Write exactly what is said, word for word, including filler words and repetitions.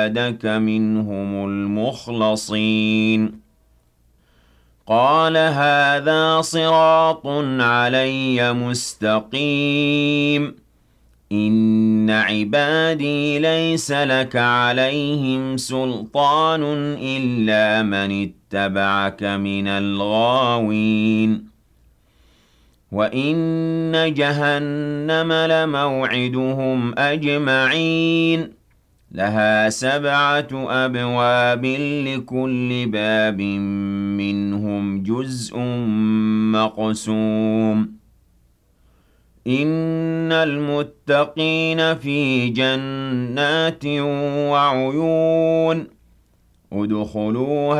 عبادك منهم المخلصين قال هذا صراط علي مستقيم إن عبادي ليس لك عليهم سلطان إلا من اتبعك من الغاوين وإن جهنم لموعدهم أجمعين لها سبعة أبواب لكل باب منهم جزء مقسوم إن المتقين في جنات وعيون ادخلوها